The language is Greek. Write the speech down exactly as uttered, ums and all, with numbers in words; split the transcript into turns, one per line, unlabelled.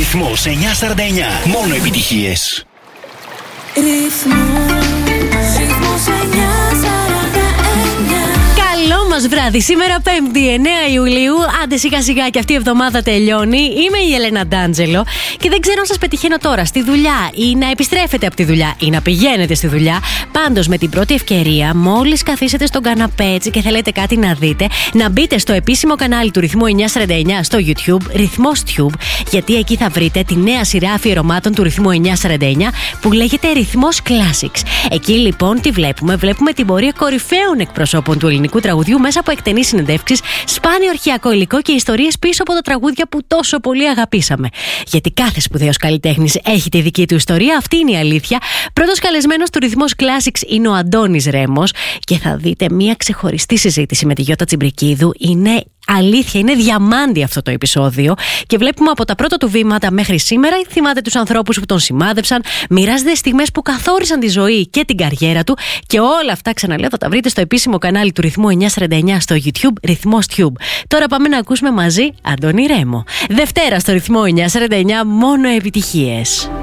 Ρυθμός εννιακόσια σαράντα εννιά. Μόνο επιτυχίες.
Ρυθμός, ρυθμός εννιακόσια σαράντα εννιά.
Καλό μας βράδυ, σήμερα Πέμπτη εννέα Ιουλίου. Άντε σιγά σιγά και αυτή η εβδομάδα τελειώνει. Είμαι η Ελένα Ντάντζελο και δεν ξέρω αν σας πετυχαίνω τώρα στη δουλειά ή να επιστρέφετε από τη δουλειά ή να πηγαίνετε στη δουλειά. Πάντως με την πρώτη ευκαιρία, μόλις καθίσετε στον καναπέ έτσι και θέλετε κάτι να δείτε, να μπείτε στο επίσημο κανάλι του Ρυθμού εννιακόσια σαράντα εννιά στο YouTube, Ρυθμός Tube, γιατί εκεί θα βρείτε τη νέα σειρά αφιερωμάτων του Ρυθμού εννιακόσια σαράντα εννιά που λέγεται Ρυθμός Classics. Εκεί λοιπόν τι βλέπουμε, βλέπουμε την πορεία κορυφαίων εκπροσώπων του ελληνικού τραγουδιού μέσα από εκτενείς συνεντεύξεις, σπάνιο αρχαιακό υλικό και ιστορίες πίσω από τα τραγούδια που τόσο πολύ αγαπήσαμε. Γιατί κάθε σπουδαίος καλλιτέχνης έχει τη δική του ιστορία, αυτή είναι η αλήθεια. Πρώτος καλεσμένος του Ρυθμός Classics είναι ο Αντώνης Ρέμος και θα δείτε μια ξεχωριστή συζήτηση με τη Γιώτα Τσιμπρικίδου. Είναι αλήθεια, είναι διαμάντι αυτό το επεισόδιο και βλέπουμε από τα πρώτα του βήματα μέχρι σήμερα. Θυμάται τους ανθρώπους που τον σημάδεψαν, μοιράζεται στιγμές που καθόρισαν τη ζωή και την καριέρα του και όλα αυτά, ξαναλέω, θα τα βρείτε στο επίσημο κανάλι του Ρυθμού εννιακόσια σαράντα εννιά στο YouTube, Ρυθμός Tube. Τώρα πάμε να ακούσουμε μαζί Αντώνη Ρέμο. Δευτέρα στο Ρυθμό εννιακόσια σαράντα εννιά, μόνο επιτυχίες.